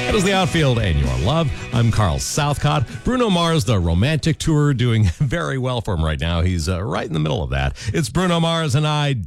That is the Outfield and Your Love. I'm Carl Southcott. Bruno Mars, the romantic tour, doing very well for him right now. He's right in the middle of that. It's Bruno Mars and I